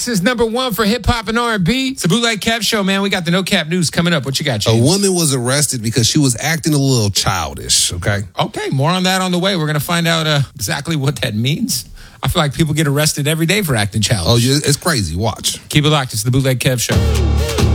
This is number one for hip hop and R&B. It's the Bootleg Kev Show, man. We got the No Cap news coming up. What you got, James? A woman was arrested because she was acting a little childish, okay? Okay, more on that on the way. We're going to find out exactly what that means. I feel like people get arrested every day for acting childish. Oh, yeah, it's crazy. Watch. Keep it locked. It's the Bootleg Kev Show.